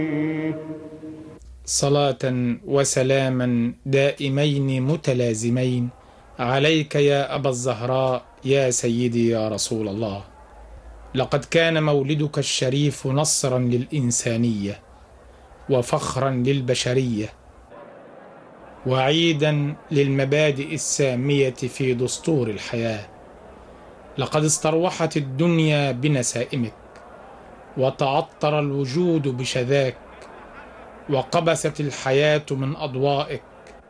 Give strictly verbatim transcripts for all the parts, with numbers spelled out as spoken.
صلاة وسلاما دائمين متلازمين عليك يا أبا الزهراء يا سيدي يا رسول الله. لقد كان مولدك الشريف نصرا للإنسانية وفخرا للبشرية وعيدا للمبادئ السامية في دستور الحياة. لقد استروحت الدنيا بنسائمك وتعطر الوجود بشذاك وقبست الحياة من أضوائك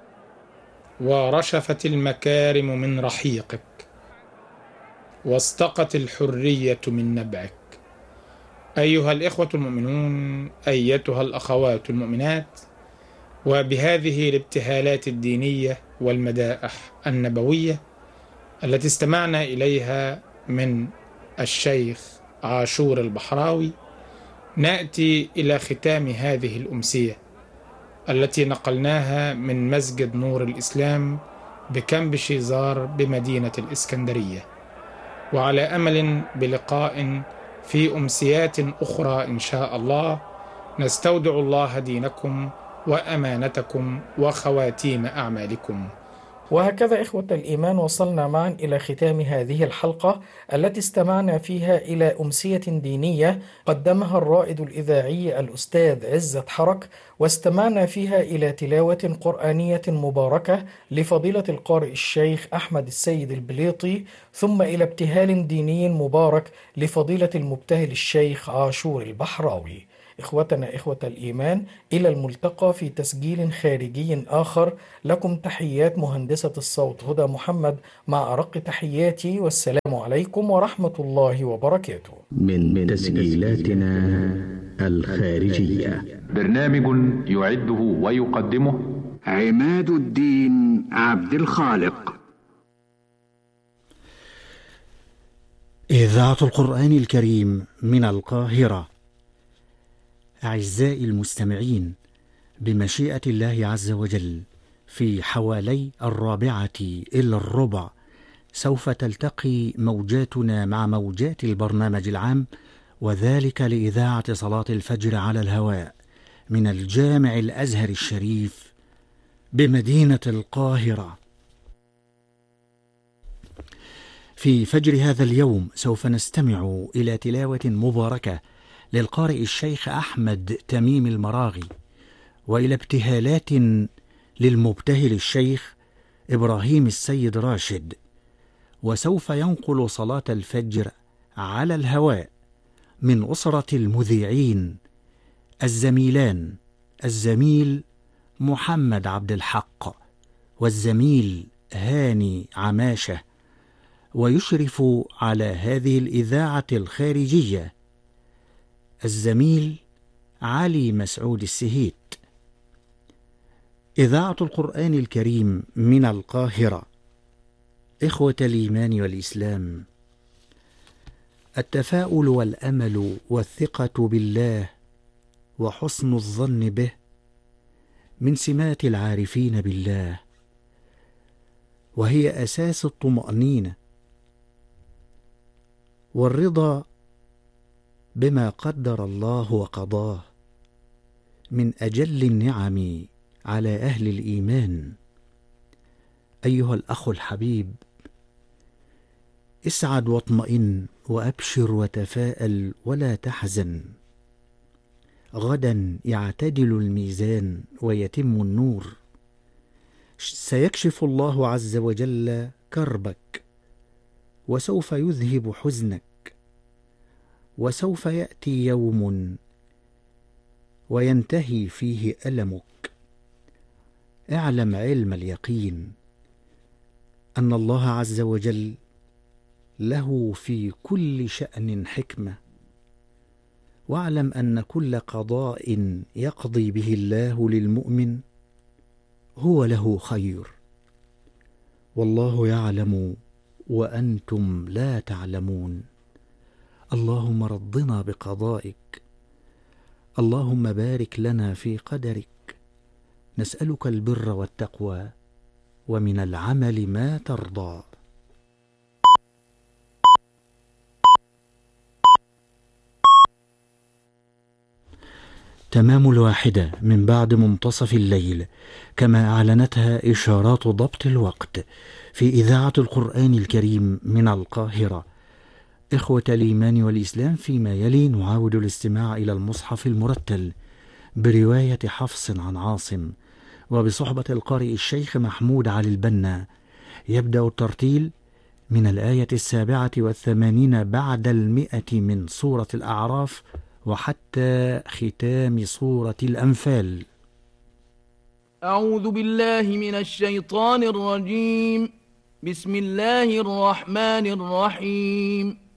ورشفت المكارم من رحيقك واستقت الحرية من نبعك. أيها الإخوة المؤمنون، أيتها الأخوات المؤمنات، وبهذه الابتهالات الدينية والمدائح النبوية التي استمعنا إليها من الشيخ عاشور البحراوي، نأتي إلى ختام هذه الأمسية التي نقلناها من مسجد نور الإسلام بكامب شيزار بمدينة الإسكندرية، وعلى أمل بلقاء في أمسيات أخرى إن شاء الله. نستودع الله دينكم وأمانتكم وخواتيم أعمالكم. وهكذا إخوة الإيمان وصلنا معا إلى ختام هذه الحلقة التي استمعنا فيها إلى أمسية دينية قدمها الرائد الإذاعي الأستاذ عزت حرك، واستمعنا فيها إلى تلاوة قرآنية مباركة لفضيلة القارئ الشيخ أحمد السيد البليطي، ثم إلى ابتهال ديني مبارك لفضيلة المبتهل الشيخ عاشور البحراوي. إخوتنا إخوة الإيمان، إلى الملتقى في تسجيل خارجي آخر. لكم تحيات مهندسة الصوت هدى محمد مع أرق تحياتي، والسلام عليكم ورحمة الله وبركاته. من تسجيلاتنا الخارجية، برنامج يعده ويقدمه عماد الدين عبد الخالق. إذاعة القرآن الكريم من القاهرة. أعزائي المستمعين، بمشيئة الله عز وجل في حوالي الرابعة إلى الربع سوف تلتقي موجاتنا مع موجات البرنامج العام، وذلك لإذاعة صلاة الفجر على الهواء من الجامع الأزهر الشريف بمدينة القاهرة. في فجر هذا اليوم سوف نستمع إلى تلاوة مباركة للقارئ الشيخ أحمد تميم المراغي، وإلى ابتهالات للمبتهل الشيخ إبراهيم السيد راشد. وسوف ينقل صلاة الفجر على الهواء من أسرة المذيعين الزميلان الزميل محمد عبد الحق والزميل هاني عماشة، ويشرف على هذه الإذاعة الخارجية الزميل علي مسعود السهيت. إذاعة القرآن الكريم من القاهرة. إخوة الإيمان والإسلام، التفاؤل والأمل والثقة بالله وحسن الظن به من سمات العارفين بالله، وهي أساس الطمأنينة والرضا بما قدر الله وقضاه من أجل النعم على أهل الإيمان. أيها الأخ الحبيب، اسعد واطمئن وأبشر وتفاءل ولا تحزن، غدا يعتدل الميزان ويتم النور، سيكشف الله عز وجل كربك وسوف يذهب حزنك، وسوف يأتي يوم وينتهي فيه ألمك. اعلم علم اليقين أن الله عز وجل له في كل شأن حكمة، واعلم أن كل قضاء يقضي به الله للمؤمن هو له خير، والله يعلم وأنتم لا تعلمون. اللهم رضنا بقضائك، اللهم بارك لنا في قدرك، نسألك البر والتقوى ومن العمل ما ترضى. تمام الواحدة من بعد منتصف الليل، كما أعلنتها إشارات ضبط الوقت في إذاعة القرآن الكريم من القاهرة. إخوة الإيمان والإسلام، فيما يلي نعاود الاستماع إلى المصحف المرتل برواية حفص عن عاصم وبصحبة القارئ الشيخ محمود علي البنا. يبدأ الترتيل من الآية السابعة والثمانين بعد المئة من سورة الأعراف وحتى ختام سورة الأنفال. أعوذ بالله من الشيطان الرجيم. بسم الله الرحمن الرحيم.